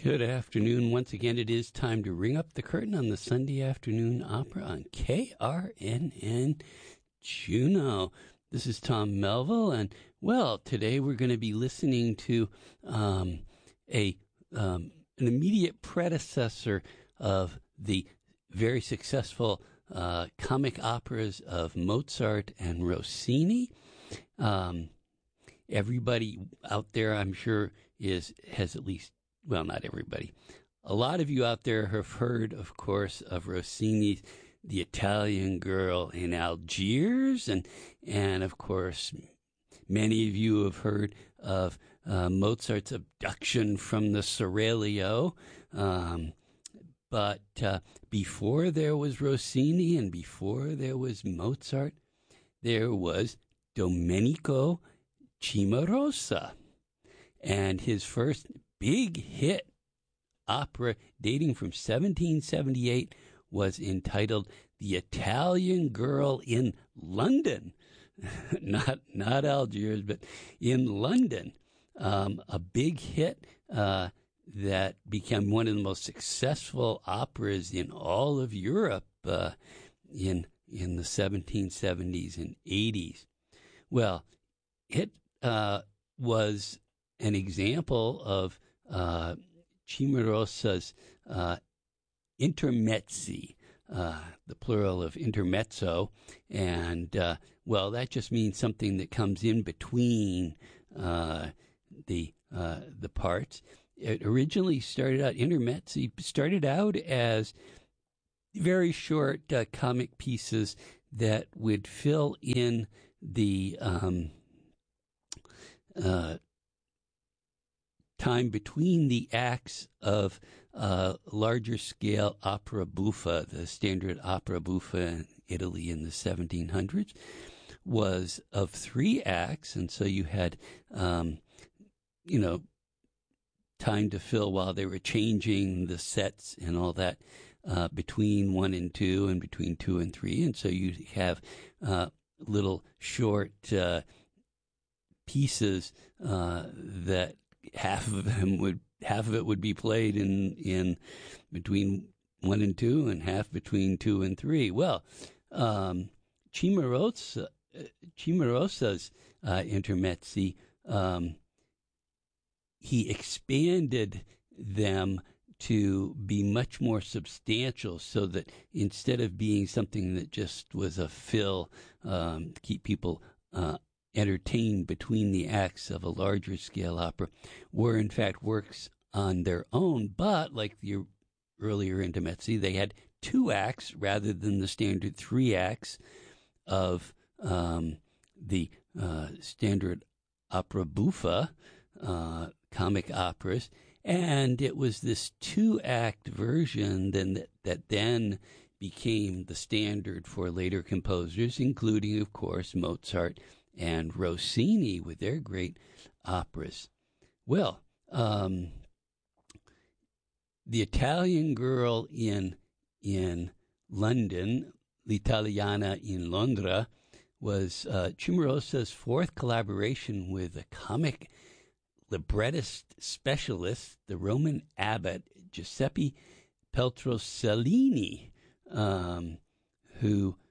Good afternoon. Once again, it is time to ring up the curtain on the Sunday afternoon opera on KRNN Juneau. This is Tom Melville, and, well, today we're going to be listening to an immediate predecessor of the very successful comic operas of Mozart and Rossini. Everybody out there, I'm sure, has at least, well, not everybody. A lot of you out there have heard, of course, of Rossini's The Italian Girl in Algiers, and of course, many of you have heard of Mozart's Abduction from the Seraglio. But before there was Rossini and before there was Mozart, there was Domenico Cimarosa, and his first big hit opera dating from 1778 was entitled The Italian Girl in London. not Algiers, but in London. A big hit that became one of the most successful operas in all of Europe in the 1770s and 80s. Well, it was an example of Cimarosa's intermezzi, the plural of intermezzo, and well, that just means something that comes in between the parts. It originally intermezzi started out as very short comic pieces that would fill in the time between the acts of larger scale opera buffa. The standard opera buffa in Italy in the 1700s was of 3 acts, and so you had time to fill while they were changing the sets and all that between 1 and 2 and between 2 and 3, and so you have little short pieces that half of it would be played in between 1 and 2 and half between 2 and 3. Well, Cimarosa's intermezzi, he expanded them to be much more substantial, so that instead of being something that just was a fill to keep people entertained between the acts of a larger scale opera, were in fact works on their own. But like the earlier intermezzi, they had 2 acts rather than the standard 3 acts of the standard opera buffa, comic operas. And it was this 2-act version that then became the standard for later composers, including, of course, Mozart and Rossini with their great operas. Well, The Italian Girl in London, L'Italiana in Londra, was Cimarosa's 4th collaboration with a comic librettist specialist, the Roman abbot Giuseppe Petrosellini, who,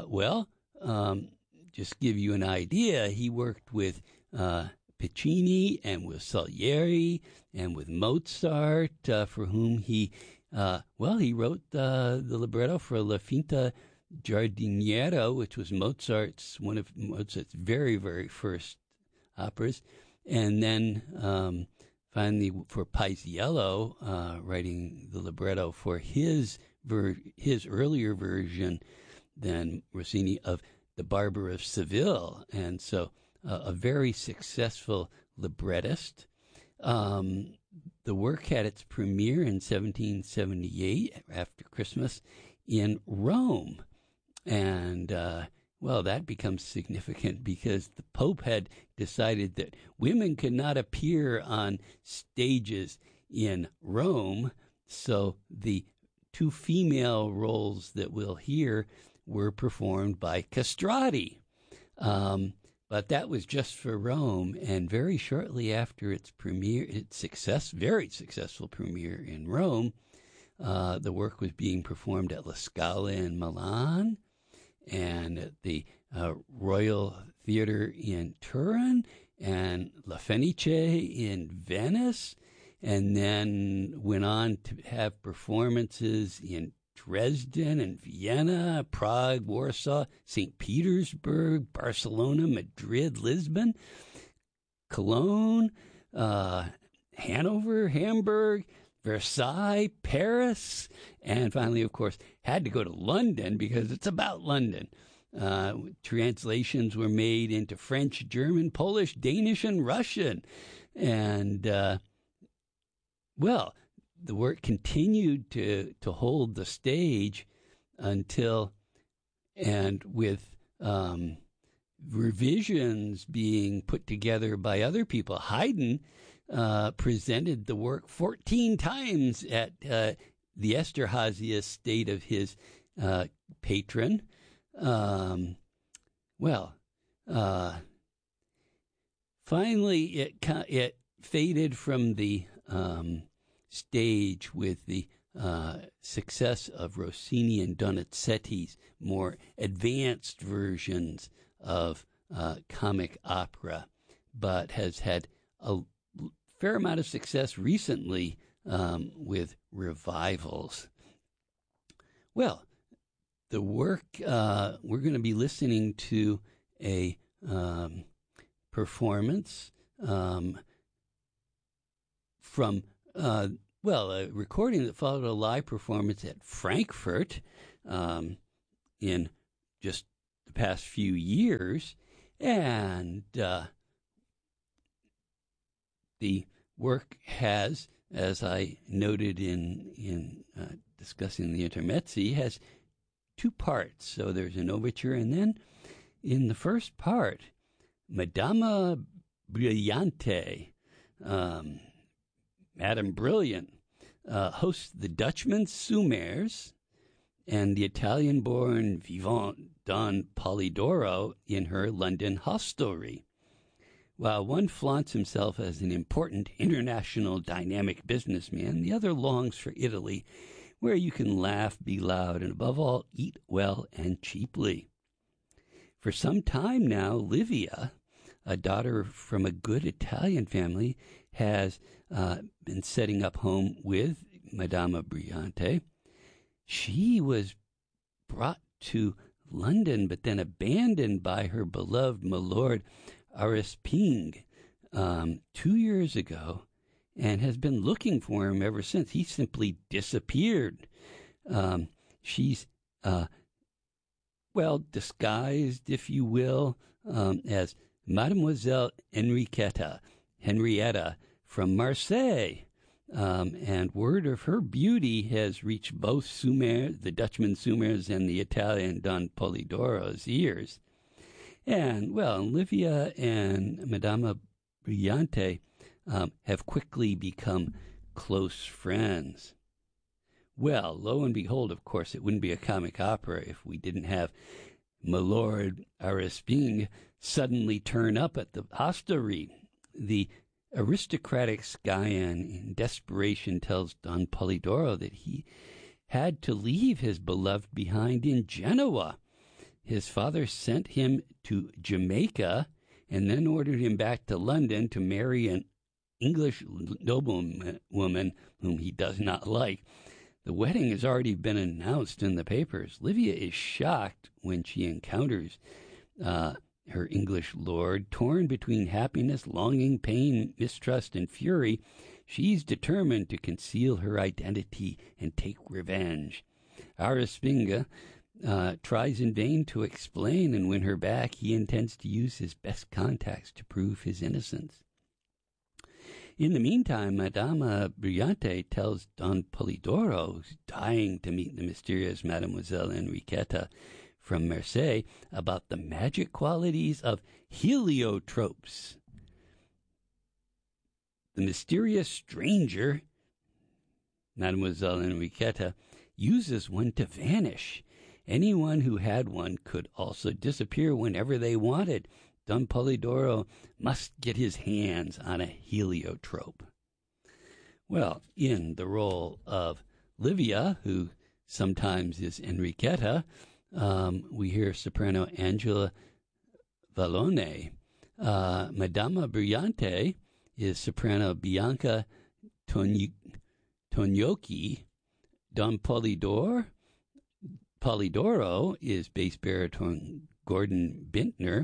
just give you an idea, he worked with Piccini and with Salieri and with Mozart, for whom he wrote the libretto for La Finta Giardiniera, which was one of Mozart's very, very first operas. And then finally for Paisiello, writing the libretto for his earlier version than Rossini of The Barber of Seville. And so a very successful librettist. The work had its premiere in 1778 after Christmas in Rome. And that becomes significant because the Pope had decided that women could not appear on stages in Rome. So the 2 female roles that we'll hear were performed by castrati. But that was just for Rome, and very shortly after its very successful premiere in Rome, the work was being performed at La Scala in Milan, and at the Royal Theatre in Turin, and La Fenice in Venice, and then went on to have performances in Dresden and Vienna, Prague, Warsaw, St. Petersburg, Barcelona, Madrid, Lisbon, Cologne, Hanover, Hamburg, Versailles, Paris, and finally, of course, had to go to London because it's about London. Translations were made into French, German, Polish, Danish, and Russian. And, the work continued to hold the stage until, and with revisions being put together by other people. Haydn presented the work 14 times at the Esterhazy estate of his patron. Finally, it faded from the stage with the success of Rossini and Donizetti's more advanced versions of comic opera, but has had a fair amount of success recently with revivals. Well, the work, we're going to be listening to a performance from a recording that followed a live performance at Frankfurt in just the past few years, and the work has, as I noted in discussing the intermezzi, has two parts. So there's an overture, and then in the first part, Madama Brillante, Madame Brilliant, hosts the Dutchman Summers and the Italian-born vivant Don Polidoro in her London hostelry. While one flaunts himself as an important international dynamic businessman, the other longs for Italy, where you can laugh, be loud, and above all, eat well and cheaply. For some time now, Livia, a daughter from a good Italian family, has been setting up home with Madama Brillante. She was brought to London, but then abandoned by her beloved milord Aresping 2 years ago, and has been looking for him ever since. He simply disappeared. She's, disguised, if you will, as Mademoiselle Henrietta from Marseille. And word of her beauty has reached both Summers, the Dutchman Summers, and the Italian Don Polidoro's ears. And, Livia and Madama Brillante have quickly become close friends. Well, lo and behold, of course, it wouldn't be a comic opera if we didn't have Milord Aresping suddenly turn up at the hostelry. The aristocratic scion in desperation tells Don Polidoro that he had to leave his beloved behind in Genoa. His father sent him to Jamaica and then ordered him back to London to marry an English noblewoman whom he does not like. The wedding has already been announced in the papers. Livia is shocked when she encounters her English lord. Torn between happiness, longing, pain, mistrust, and fury, she's determined to conceal her identity and take revenge. Arespinga tries in vain to explain and win her back. He intends to use his best contacts to prove his innocence. In the meantime, Madama Brillante tells Don Polidoro, who's dying to meet the mysterious Mademoiselle Enriqueta from Marseille, about the magic qualities of heliotropes. The mysterious stranger, Mademoiselle Enriqueta, uses one to vanish. Anyone who had one could also disappear whenever they wanted. Don Polidoro must get his hands on a heliotrope. Well, in the role of Livia, who sometimes is Enriqueta, we hear soprano Angela Vallone. Madama Brillante is soprano Bianca Tognocchi. Don Polidoro is bass baritone Gordon Bintner.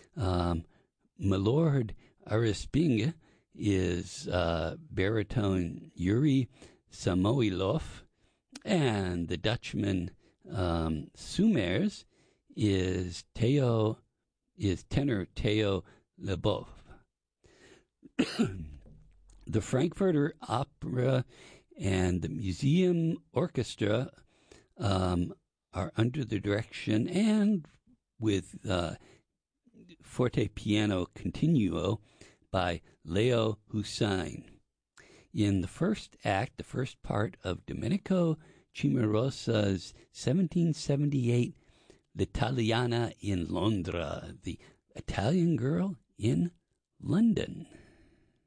Milord Arispinga is baritone Yuri Samoilov, and the Dutchman Sumers is tenor Theo Leboeuf. The Frankfurter Opera and the Museum Orchestra are under the direction and with forte piano continuo by Leo Hussein. In the first act, the first part of Domenico Cimarosa's 1778 L'Italiana in Londra, the Italian Girl in London.